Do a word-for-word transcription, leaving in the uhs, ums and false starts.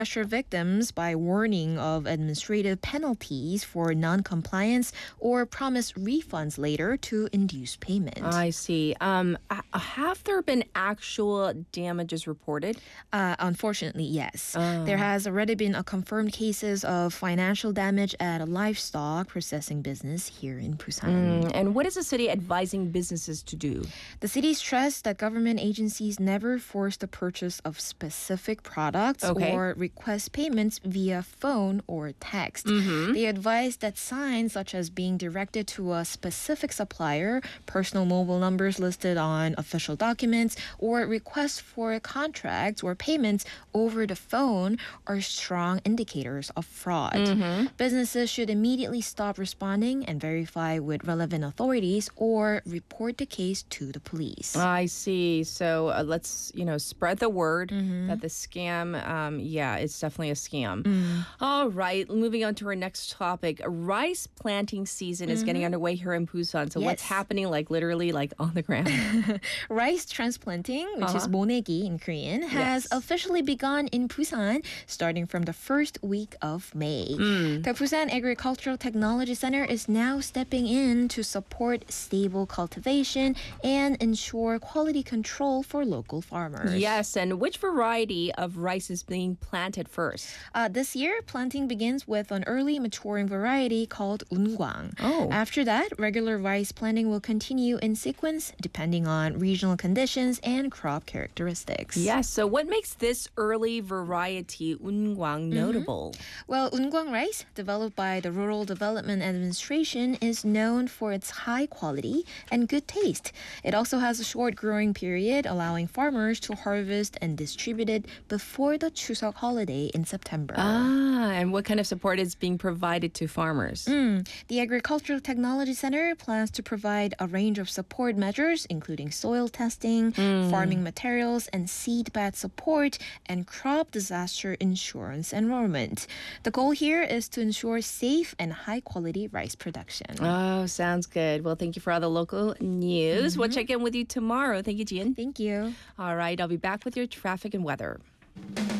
pressure victims by warning of administrative penalties for non-compliance or promise refunds later to induce payment. I see. Um, h- have there been actual damages reported? Uh, unfortunately, yes. Oh. There has already been a confirmed cases of financial damage at a livestock processing business here in Busan. Mm, and what is the city advising businesses to do? The city stressed that government agencies never force the purchase of specific products Okay. or request payments via phone or text. Mm-hmm. They advised that signs such as being directed to a specific supplier, personal mobile numbers listed on official documents, or requests for contracts or payments over the phone are strong indicators of fraud. Mm-hmm. Businesses should immediately stop responding and verify with relevant authorities or report the case to the police. I see. So uh, let's, you know, spread the word Mhm. that the scam, um, yeah, it's definitely a scam. Mm. All right, moving on to our next topic. Rice planting season is getting underway here in Busan. So what's Yes. happening, like literally, like on the ground? Rice transplanting, which is Uh-huh. monegi in Korean, has Yes. officially begun in Busan starting from the first week of May. Mm. The Busan Agricultural Technology Center is now stepping in to support stable cultivation and ensure quality control for local farmers. Yes, and which variety of rice is being planted first? Uh, this year, planting begins with an early maturing variety called Ungwang. Oh. After that, regular rice planting will continue in sequence depending on regional conditions and crop characteristics. Yes, so what makes this early variety Ungwang notable? Well, Ungwang rice, developed by the Rural Development Administration, is known for its high quality and good taste. It also has a short growing period, allowing farmers to harvest and distribute it before the Chuseok holiday in September. Ah, and what kind of support is being provided to farmers? Mm. The Agricultural Technology Center plans to provide a range of support measures, including soil testing, farming materials, and seedbed support, and crop disaster insurance enrollment. The goal here is to ensure safe and high-quality rice production. Oh, sounds good. Well, thank you for all the local news. We'll check in with you tomorrow. Thank you, Jian. Thank you. All right, I'll be back with your traffic and weather.